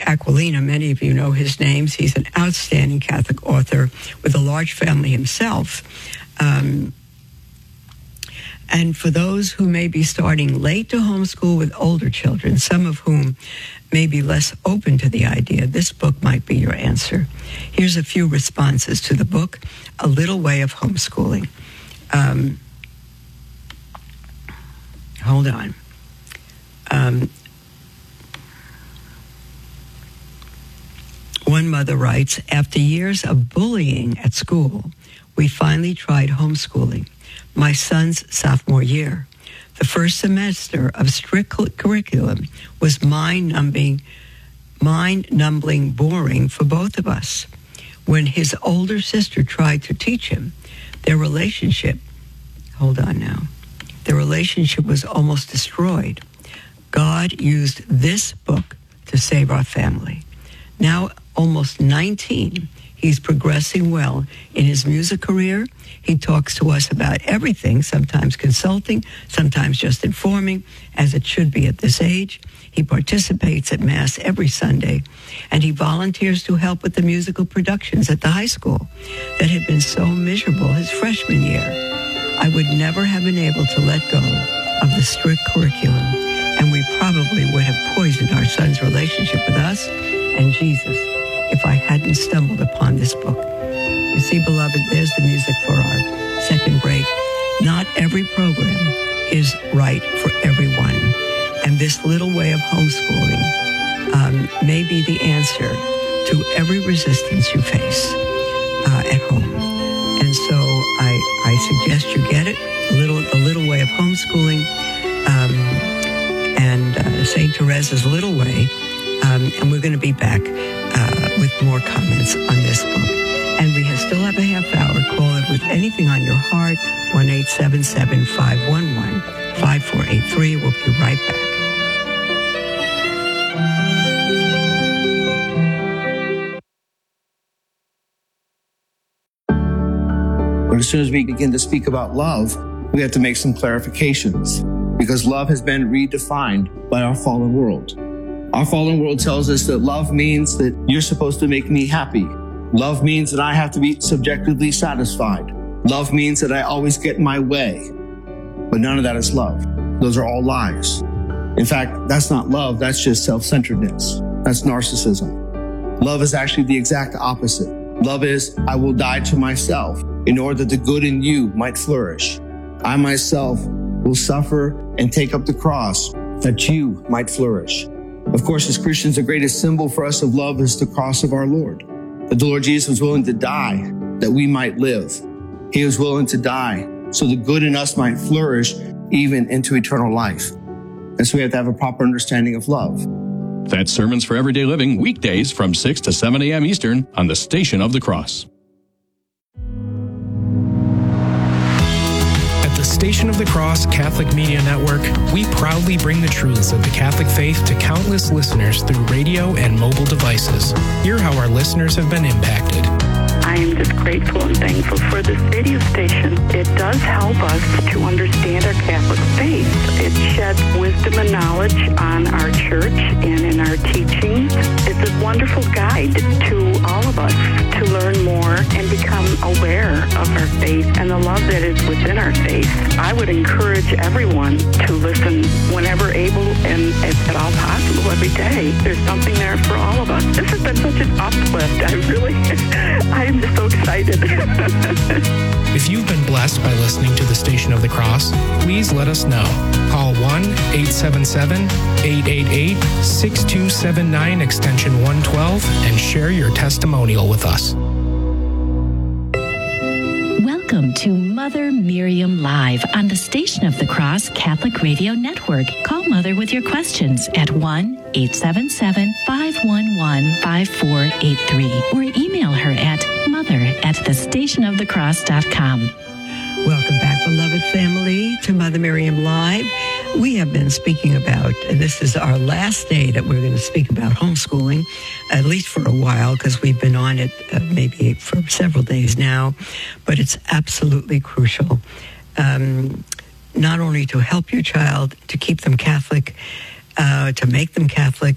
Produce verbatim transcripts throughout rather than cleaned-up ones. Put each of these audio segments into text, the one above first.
Aquilina. Many of you know his names. He's an outstanding Catholic author with a large family himself. Um, and for those who may be starting late to homeschool with older children, some of whom may be less open to the idea, this book might be your answer. Here's a few responses to the book, A Little Way of Homeschooling. Um, hold on. Um, one mother writes, after years of bullying at school, we finally tried homeschooling. My son's sophomore year. The first semester of strict curriculum was mind-numbing, mind-numbing boring for both of us. When his older sister tried to teach him, their relationship, hold on now, their relationship was almost destroyed. God used this book to save our family. Now, almost nineteen, he's progressing well in his music career. He talks to us about everything, sometimes consulting, sometimes just informing, as it should be at this age. He participates at Mass every Sunday, and he volunteers to help with the musical productions at the high school that had been so miserable his freshman year. I would never have been able to let go of the strict curriculum, and we probably would have poisoned our son's relationship with us and Jesus if I hadn't stumbled upon this book. You see, beloved, there's the music for our second break. Not every program is right for everyone. And this little way of homeschooling um, may be the answer to every resistance you face uh, at home. And so I, I suggest you get it, the little, the little way of homeschooling, um, and uh, Saint Teresa's Little Way. Um, and we're going to be back uh, with more comments on this book. And we have, still have a half hour. Call it with anything on your heart, one eight seven seven, five one one, five four eight three. We'll be right back. But as soon as we begin to speak about love, we have to make some clarifications, because love has been redefined by our fallen world. Our fallen world tells us that love means that you're supposed to make me happy. Love means that I have to be subjectively satisfied. Love means that I always get my way. But none of that is love. Those are all lies. In fact, that's not love. That's just self-centeredness. That's narcissism. Love is actually the exact opposite. Love is, I will die to myself in order that the good in you might flourish. I myself will suffer and take up the cross that you might flourish. Of course, as Christians, the greatest symbol for us of love is the cross of our Lord. That the Lord Jesus was willing to die that we might live. He was willing to die so the good in us might flourish even into eternal life. And so we have to have a proper understanding of love. That's Sermons for Everyday Living, weekdays from six to seven a.m. Eastern on the Station of the Cross. At the Station of the Cross Catholic Media Network, we proudly bring the truths of the Catholic faith to countless listeners through radio and mobile devices. Hear how our listeners have been impacted. I am just grateful and thankful for this radio station. It does help us to understand our Catholic faith. It sheds wisdom and knowledge on our church and in our teachings. It's a wonderful guide to all of us to learn more and become aware of our faith and the love that is within our faith. I would encourage everyone to listen whenever able and if at all possible every day. There's something there for all of us. This has been such an uplift. I really, I'm just so excited. If you've been blessed by listening to the Station of the Cross, please let us know. Call one eight seven seven, eight eight eight, six two seven nine extension one twelve and share your testimonial with us. Welcome to Mother Miriam Live on the Station of the Cross Catholic Radio Network. Call Mother with your questions at one eight seven seven, five one one, five four eight three or email her at mother at the station of the cross dot com. Welcome back, beloved family, to Mother Miriam Live. We have been speaking about, this is our last day that we're going to speak about homeschooling, at least for a while, because we've been on it uh, maybe for several days now, but it's absolutely crucial, um, not only to help your child, to keep them Catholic, uh, to make them Catholic,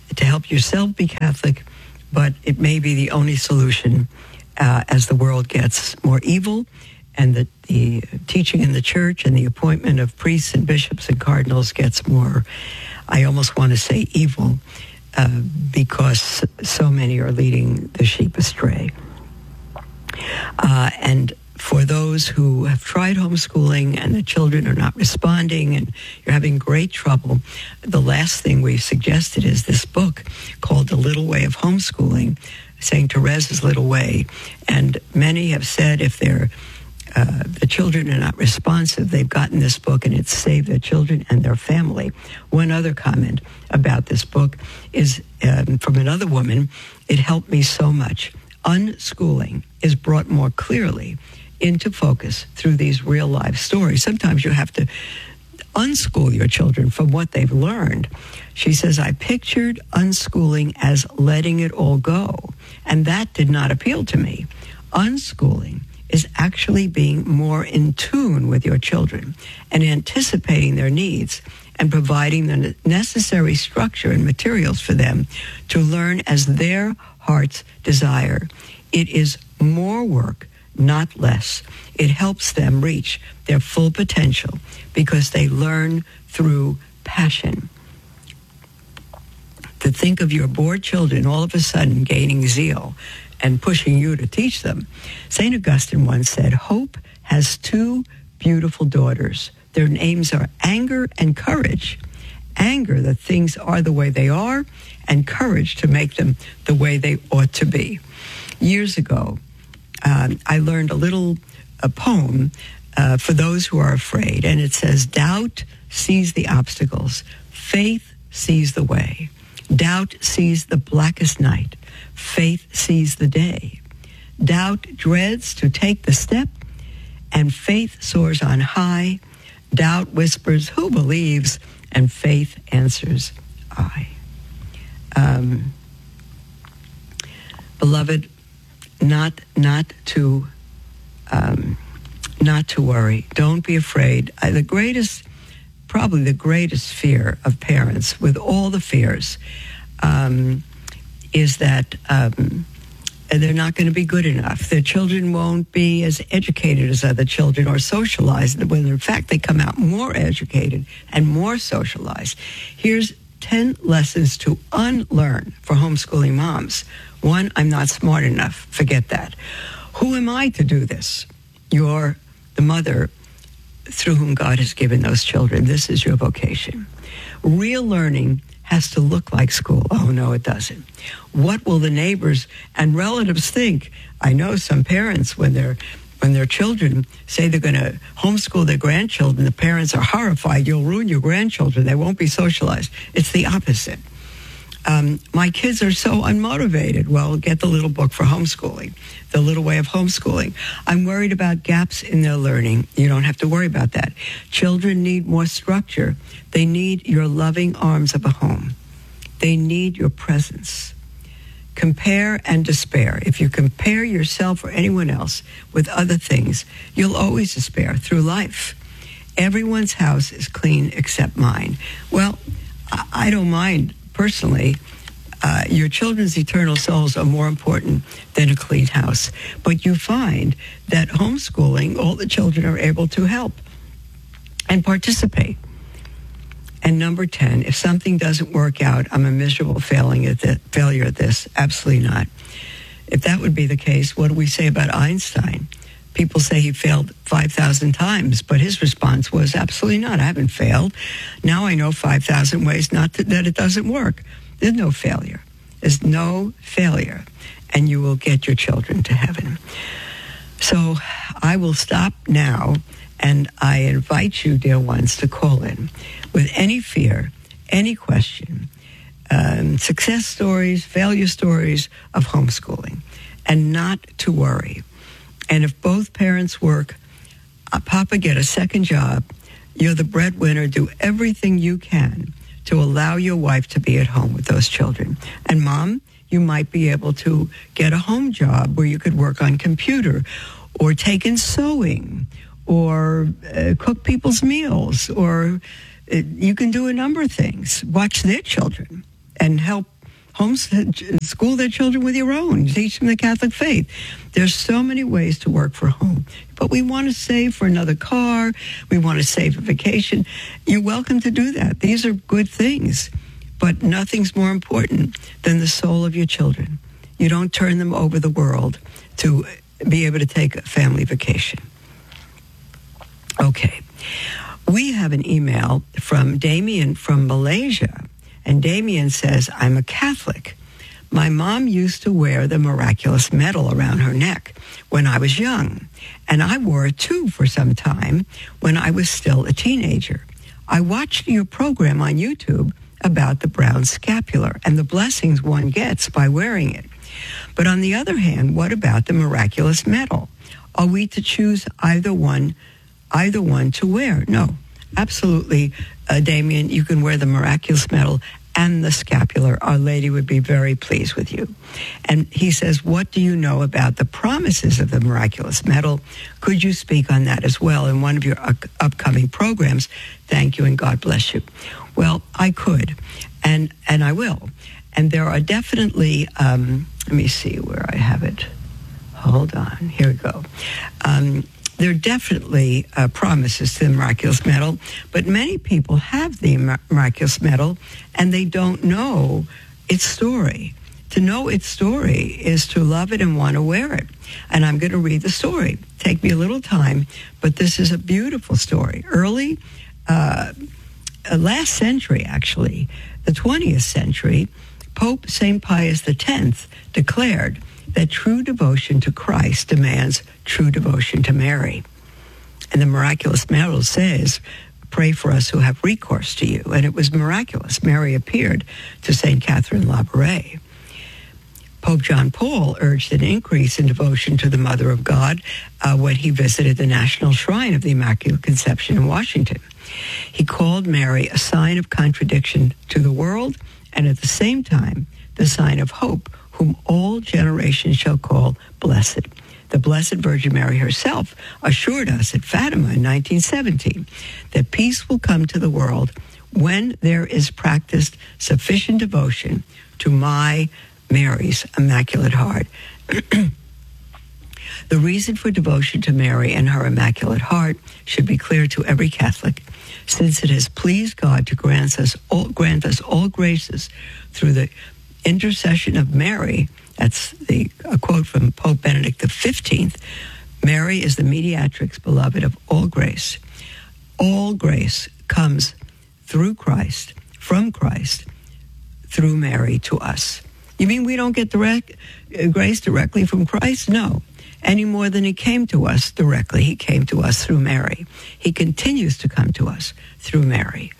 to help yourself be Catholic, but it may be the only solution uh, as the world gets more evil and the, the teaching in the church and the appointment of priests and bishops and cardinals gets more, I almost want to say evil, uh, because so many are leading the sheep astray. Uh, and for those who have tried homeschooling and the children are not responding and you're having great trouble, the last thing we've suggested is this book called The Little Way of Homeschooling, Saint Therese's Little Way. And many have said if they're Uh, the children are not responsive, they've gotten this book and it's saved their children and their family. One other comment about this book is um, from another woman. It helped me so much. Unschooling is brought more clearly into focus through these real life stories. Sometimes you have to unschool your children from what they've learned. She says, I pictured unschooling as letting it all go, and that did not appeal to me. Unschooling is actually being more in tune with your children and anticipating their needs and providing the necessary structure and materials for them to learn as their hearts desire. It is more work, not less. It helps them reach their full potential because they learn through passion. To think of your bored children all of a sudden gaining zeal and pushing you to teach them. Saint Augustine once said, hope has two beautiful daughters. Their names are anger and courage. Anger that things are the way they are, and courage to make them the way they ought to be. Years ago, um, I learned a little a poem uh, for those who are afraid, and it says, doubt sees the obstacles, faith sees the way. Doubt sees the blackest night, faith sees the day. Doubt dreads to take the step, and faith soars on high. Doubt whispers, who believes? And faith answers, I. Um, beloved, not not to um, not to worry. Don't be afraid. I, the greatest, probably the greatest fear of parents, with all the fears, um, is that um, they're not going to be good enough. Their children won't be as educated as other children or socialized, when in fact they come out more educated and more socialized. Here's ten lessons to unlearn for homeschooling moms. One, I'm not smart enough. Forget that. Who am I to do this? You're the mother through whom God has given those children. This is your vocation. Real learning has to look like school. Oh, no, it doesn't. What will the neighbors and relatives think? I know some parents, when they're when their children say they're going to homeschool their grandchildren, the parents are horrified. You'll ruin your grandchildren. They won't be socialized. It's the opposite. Um, my kids are so unmotivated. Well, get the little book for homeschooling, The Little Way of Homeschooling. I'm worried about gaps in their learning. You don't have to worry about that. Children need more structure. They need your loving arms of a home. They need your presence. Compare and despair. If you compare yourself or anyone else with other things, you'll always despair through life. Everyone's house is clean except mine. Well, I don't mind personally. Uh, your children's eternal souls are more important than a clean house. But you find that homeschooling, all the children are able to help and participate. And number ten, if something doesn't work out, I'm a miserable failing at the, failure at this. Absolutely not. If that would be the case, what do we say about Einstein? People say he failed five thousand times, but his response was absolutely not. I haven't failed. Now I know five thousand ways not to, that it doesn't work. There's no failure. There's no failure. And you will get your children to heaven. So I will stop now, and I invite you, dear ones, to call in with any fear, any question, um, success stories, failure stories of homeschooling, and not to worry. And if both parents work, uh, Papa, get a second job. You're the breadwinner. Do everything you can to allow your wife to be at home with those children. And Mom, you might be able to get a home job where you could work on computer or take in sewing or uh, cook people's meals, or uh, you can do a number of things. Watch their children and help homeschool their children with your own. Teach them the Catholic faith. There's so many ways to work for home. But we want to save for another car. We want to save a vacation. You're welcome to do that. These are good things. But nothing's more important than the soul of your children. You don't turn them over the world to be able to take a family vacation. Okay. We have an email from Damien from Malaysia. And Damien says, I'm a Catholic. My mom used to wear the miraculous medal around her neck when I was young. And I wore it too for some time when I was still a teenager. I watched your program on YouTube about the brown scapular and the blessings one gets by wearing it. But on the other hand, what about the miraculous medal? Are we to choose either one, either one to wear? No, absolutely, uh, Damien, you can wear the miraculous medal and the scapular. Our Lady would be very pleased with you. And he says, what do you know about the promises of the miraculous medal? Could you speak on that as well in one of your up- upcoming programs? Thank you and God bless you. Well, I could, and and I will. And there are definitely, um, let me see where I have it. Hold on, here we go. Um, there are definitely uh, promises to the miraculous medal, but many people have the miraculous medal and they don't know its story. To know its story is to love it and want to wear it. And I'm going to read the story. Take me a little time, but this is a beautiful story. Early, uh, uh, last century actually, the twentieth century, Pope Saint Pius X declared that true devotion to Christ demands true devotion to Mary. And the miraculous medal says, pray for us who have recourse to you. And it was miraculous. Mary appeared to Saint Catherine Labouré. Pope John Paul urged an increase in devotion to the Mother of God uh, when he visited the National Shrine of the Immaculate Conception in Washington. He called Mary a sign of contradiction to the world and at the same time the sign of hope, whom all generations shall call blessed. The Blessed Virgin Mary herself assured us at Fatima in nineteen seventeen that peace will come to the world when there is practiced sufficient devotion to my Mary's Immaculate Heart. The reason for devotion to Mary and her Immaculate Heart should be clear to every Catholic, since it has pleased God to grant us all, grant us all graces through the intercession of Mary. That's the a quote from Pope Benedict the fifteenth. Mary is the mediatrix beloved of all grace. All grace comes through Christ, from Christ, through Mary to us. You mean we don't get direct uh, grace directly from Christ? No. Any more than he came to us directly. He came to us through Mary. He continues to come to us through Mary.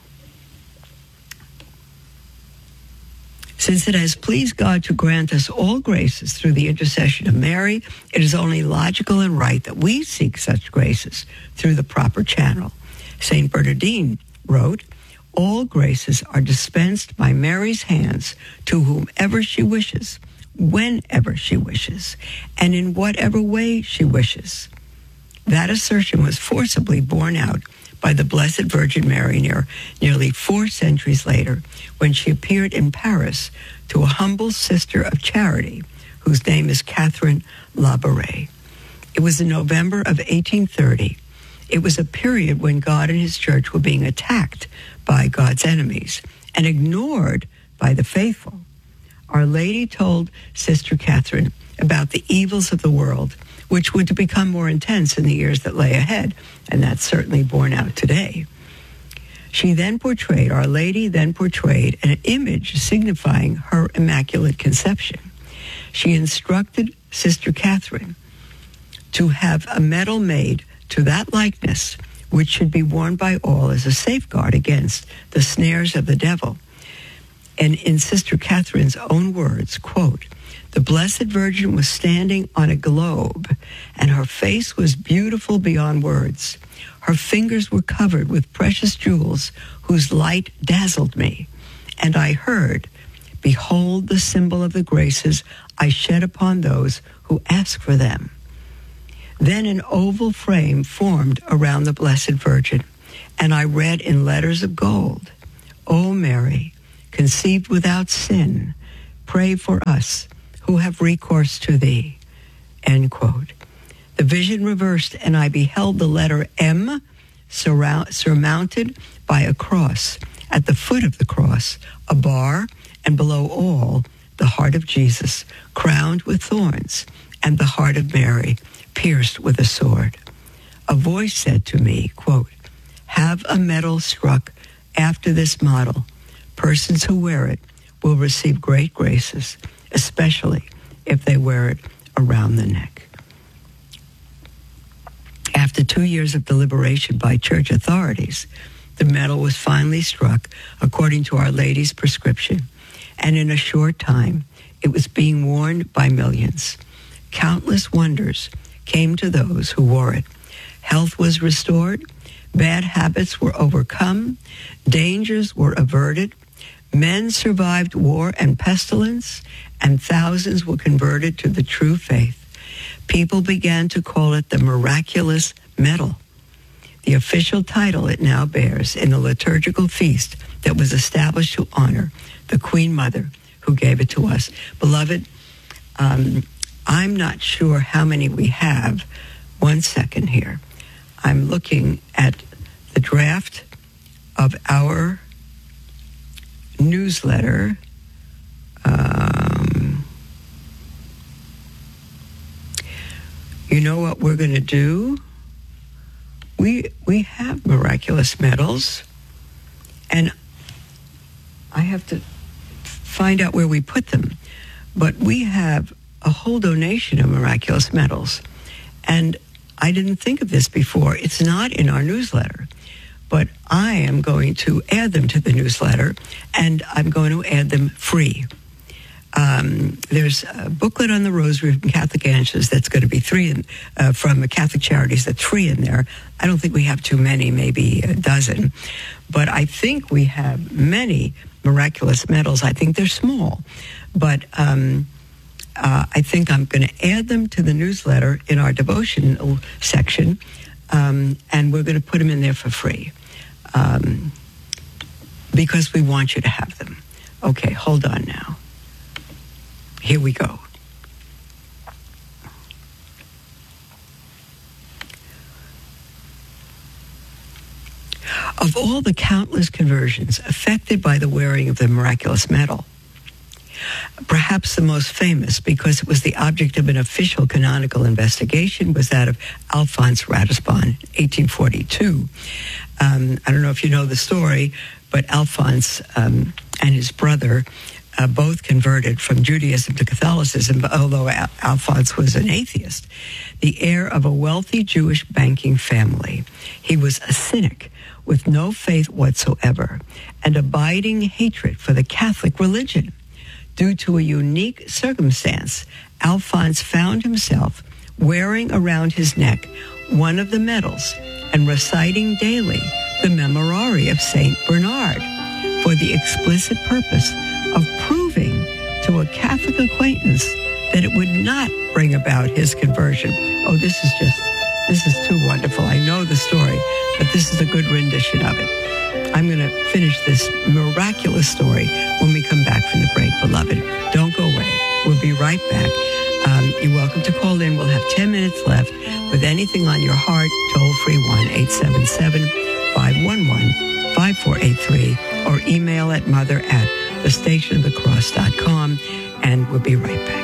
Since it has pleased God to grant us all graces through the intercession of Mary, it is only logical and right that we seek such graces through the proper channel. Saint Bernardine wrote, all graces are dispensed by Mary's hands to whomever she wishes, whenever she wishes, and in whatever way she wishes. That assertion was forcibly borne out by the Blessed Virgin Mary near, nearly four centuries later, when she appeared in Paris to a humble sister of charity whose name is Catherine Labouré. It was in November of eighteen thirty. It was a period when God and his church were being attacked by God's enemies and ignored by the faithful. Our Lady told Sister Catherine about the evils of the world, which would become more intense in the years that lay ahead, and that's certainly borne out today. She then portrayed, Our Lady then portrayed an image signifying her Immaculate Conception. She instructed Sister Catherine to have a medal made to that likeness, which should be worn by all as a safeguard against the snares of the devil. And in Sister Catherine's own words, quote, the Blessed Virgin was standing on a globe, and her face was beautiful beyond words. Her fingers were covered with precious jewels, whose light dazzled me. And I heard, behold the symbol of the graces I shed upon those who ask for them. Then an oval frame formed around the Blessed Virgin, and I read in letters of gold, O Mary, conceived without sin, pray for us who have recourse to thee. End quote. The vision reversed, and I beheld the letter M surround, surmounted by a cross. At the foot of the cross, a bar, and below all, the heart of Jesus, crowned with thorns, and the heart of Mary, pierced with a sword. A voice said to me, quote, have a medal struck after this model. Persons who wear it will receive great graces, especially if they wear it around the neck. After two years of deliberation by church authorities, the medal was finally struck according to Our Lady's prescription, and in a short time, it was being worn by millions. Countless wonders came to those who wore it. Health was restored, bad habits were overcome, dangers were averted, men survived war and pestilence, and thousands were converted to the true faith. People began to call it the miraculous medal, the official title it now bears in the liturgical feast that was established to honor the Queen Mother who gave it to us. Beloved, um, I'm not sure how many we have. One second here. I'm looking at the draft of our newsletter. Um, you know what we're going to do? We we have miraculous medals, and I have to find out where we put them. But we have a whole donation of miraculous medals, and I didn't think of this before. It's not in our newsletter, but I am going to add them to the newsletter, and I'm going to add them free. Um, there's a booklet on the Rosary from Catholic Answers that's going to be three in, uh, from Catholic Charities. That's three in there. I don't think we have too many, maybe a dozen, but I think we have many miraculous medals. I think they're small, but um, uh, I think I'm going to add them to the newsletter in our devotional section, um, and we're going to put them in there for free um, because we want you to have them. Okay, hold on now. Here we go. Of all the countless conversions affected by the wearing of the miraculous medal, perhaps the most famous, because it was the object of an official canonical investigation, was that of Alphonse Ratisbonne, eighteen forty-two. Um, I don't know if you know the story, but Alphonse um, and his brother Uh, both converted from Judaism to Catholicism, although Al- Alphonse was an atheist, the heir of a wealthy Jewish banking family. He was a cynic with no faith whatsoever and abiding hatred for the Catholic religion. Due to a unique circumstance, Alphonse found himself wearing around his neck one of the medals and reciting daily the Memorare of Saint Bernard for the explicit purpose of proving to a Catholic acquaintance that it would not bring about his conversion. Oh, this is just, this is too wonderful. I know the story, but this is a good rendition of it. I'm going to finish this miraculous story when we come back from the break, beloved. Don't go away. We'll be right back. Um, you're welcome to call in. We'll have ten minutes left with anything on your heart. Toll free one eight seven seven, five one one, five four eight three or email at mother at the station of the cross dot com, and we'll be right back.